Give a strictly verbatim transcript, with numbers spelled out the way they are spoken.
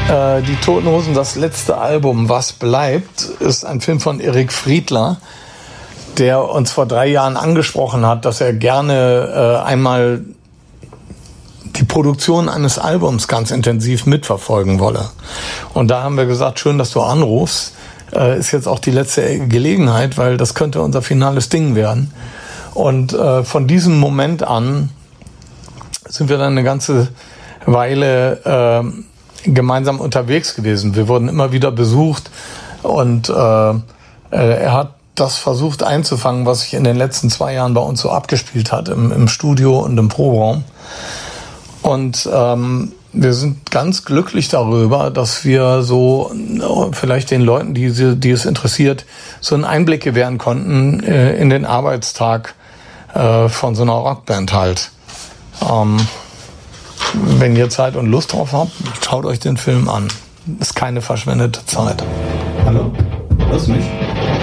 Äh, die Toten Hosen, das letzte Album, Was bleibt, ist ein Film von Erik Friedler, der uns vor drei Jahren angesprochen hat, dass er gerne äh, einmal die Produktion eines Albums ganz intensiv mitverfolgen wolle. Und da haben wir gesagt, schön, dass du anrufst. Äh, ist jetzt auch die letzte Gelegenheit, weil das könnte unser finales Ding werden. Und äh, von diesem Moment an sind wir dann eine ganze Weile äh, gemeinsam unterwegs gewesen. Wir wurden immer wieder besucht und äh, er hat das versucht einzufangen, was sich in den letzten zwei Jahren bei uns so abgespielt hat, im, im Studio und im Proberaum. Und ähm, wir sind ganz glücklich darüber, dass wir so vielleicht den Leuten, die, die es interessiert, so einen Einblick gewähren konnten äh, in den Arbeitstag äh, von so einer Rockband halt. Ähm, Wenn ihr Zeit und Lust drauf habt, schaut euch den Film an. Ist keine verschwendete Zeit. Hallo? Hörst du mich?